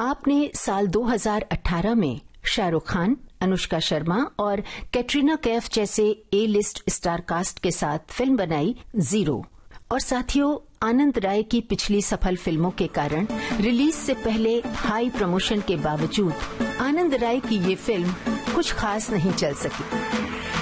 आपने साल 2018 में शाहरुख खान, अनुष्का शर्मा और कैटरीना कैफ जैसे ए लिस्ट स्टार कास्ट के साथ फिल्म बनाई जीरो। और साथियों, आनंद राय की पिछली सफल फिल्मों के कारण रिलीज से पहले हाई प्रमोशन के बावजूद आनंद राय की ये फिल्म कुछ खास नहीं चल सकी।